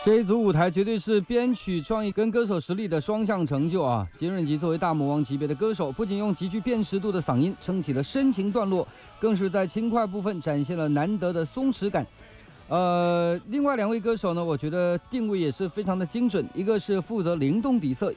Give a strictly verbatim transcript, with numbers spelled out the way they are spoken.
这一组舞台绝对是编曲创意跟歌手实力的双向成就啊！金润吉作为大魔王级别的歌手，不仅用极具辨识度的嗓音撑起了深情段落，更是在轻快部分展现了难得的松弛感。呃，另外两位歌手呢，我觉得定位也是非常的精准，一个是负责灵动底色，